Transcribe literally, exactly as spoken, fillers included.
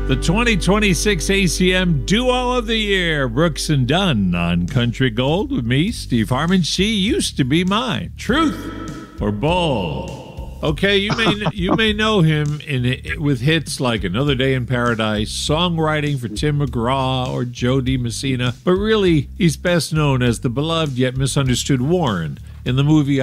The twenty twenty-six A C M Duo of the Year, Brooks and Dunn on Country Gold with me, Steve Harmon. She used to be mine. Truth or Bull? Okay, you may you may know him in with hits like Another Day in Paradise, songwriting for Tim McGraw or Joe DiMessina, but really he's best known as the beloved yet misunderstood Warren in the movie